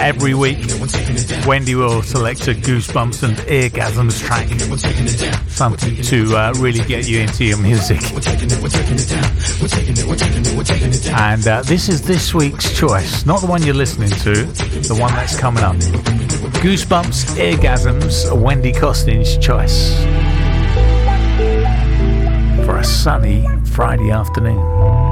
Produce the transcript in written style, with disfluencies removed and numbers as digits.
Every week, Wendy will select a Goosebumps and Eargasms track, something to really get you into your music. And this is this week's choice, not the one you're listening to, the one that's coming up. Goosebumps, Eargasms, Wendy Costin's choice for a sunny Friday afternoon.